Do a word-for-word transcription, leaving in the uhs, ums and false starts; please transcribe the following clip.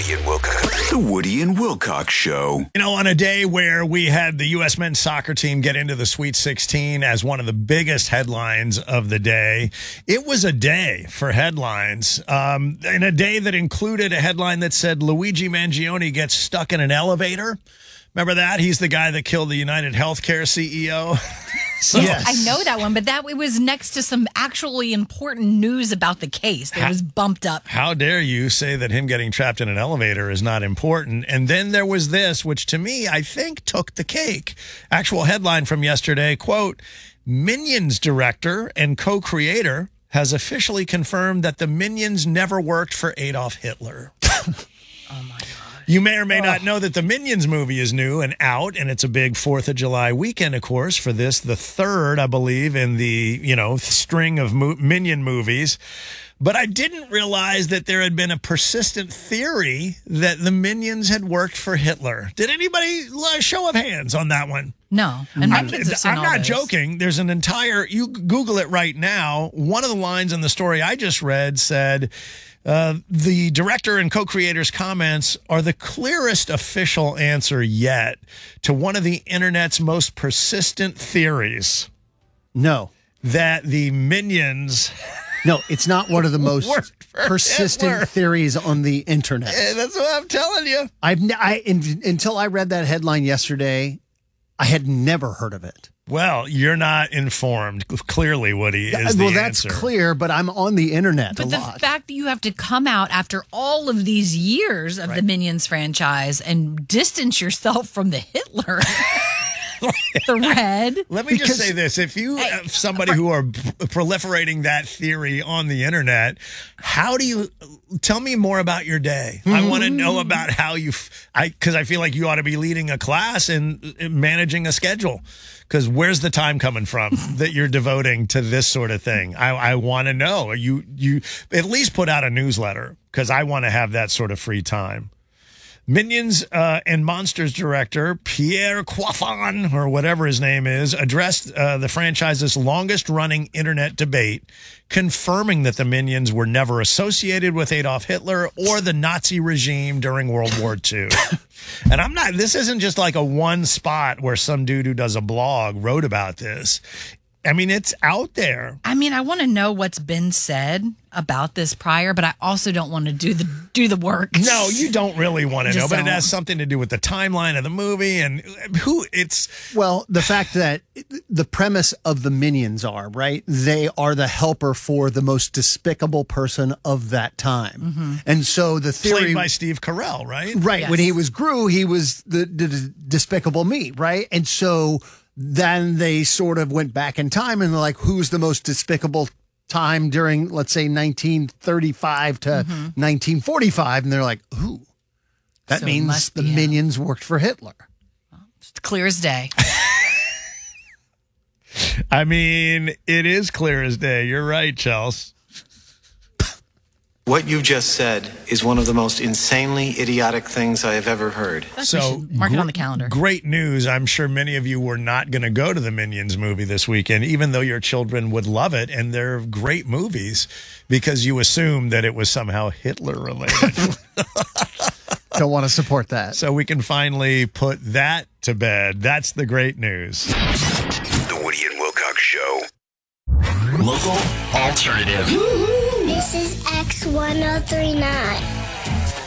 Woody and Wilcox. The Woody and Wilcox Show. You know, on a day where we had the U S men's soccer team get into the Sweet sixteen as one of the biggest headlines of the day, it was a day for headlines. Um, and a day that included a headline that said Luigi Mangione gets stuck in an elevator. Remember that? He's the guy that killed the United Healthcare C E O. So, yes. I know that one, but that it was next to some actually important news about the case that how, was bumped up. How dare you say that him getting trapped in an elevator is not important? And then there was this, which to me, I think took the cake. Actual headline from yesterday, quote, Minions director and co-creator has officially confirmed that the Minions never worked for Adolf Hitler. Oh, my God. You may or may oh. not know that the Minions movie is new and out, and it's a big fourth of July weekend, of course, for this, the third, I believe, in the, you know, string of mo- Minion movies. But I didn't realize that there had been a persistent theory that the Minions had worked for Hitler. Did anybody, show of hands on that one? No. And my I'm, kids have seen I'm all not this. joking. There's an entire, you Google it right now. One of the lines in the story I just read said, Uh, the director and co-creator's comments are the clearest official answer yet to one of the internet's most persistent theories. No. That the Minions... No, it's not one of the most persistent Hitler. theories on the internet. Hey, that's what I'm telling you. I've I in, until I read that headline yesterday, I had never heard of it. Well, you're not informed. Clearly, Woody is the Well, that's answer. clear, but I'm on the internet but a the lot. fact that you have to come out after all of these years of right. the Minions franchise and distance yourself from the Hitler thread. Let me just say this. If you have somebody who are proliferating that theory on the internet, how do you tell me more about your day? Mm-hmm. I want to know about how you, I because I feel like you ought to be leading a class and managing a schedule. Because where's the time coming from that you're devoting to this sort of thing? I, I want to know. You you at least put out a newsletter because I want to have that sort of free time. Minions uh, and Monsters director Pierre Coifan, or whatever his name is, addressed uh, the franchise's longest-running internet debate, confirming that the Minions were never associated with Adolf Hitler or the Nazi regime during World War Two. And I'm not, this isn't just like a one spot where some dude who does a blog wrote about this. I mean, it's out there. I mean, I want to know what's been said about this prior, but I also don't want to do the do the work. No, you don't really want to know, but don't. it has something to do with the timeline of the movie and who it's. Well, the fact that the premise of the Minions are, right? They are the helper for the most despicable person of that time. Mm-hmm. And so the theory. Played by Steve Carell, right? Right. Yes. When he was Gru, he was the, the Despicable Me, right? And so then they sort of went back in time and they're like, who's the most despicable time during, let's say, nineteen thirty-five to mm-hmm. nineteen forty-five? And they're like, who? That so means the Minions him. worked for Hitler. Well, it's clear as day. I mean, it is clear as day. You're right, Chelsea. What you just said is one of the most insanely idiotic things I have ever heard. So mark it on the calendar. Great news. I'm sure many of you were not going to go to the Minions movie this weekend, even though your children would love it. And they're great movies because you assume that it was somehow Hitler related. Don't want to support that. So we can finally put that to bed. That's the great news. The Woody and Wilcox Show. Local alternative. This is X one oh three nine.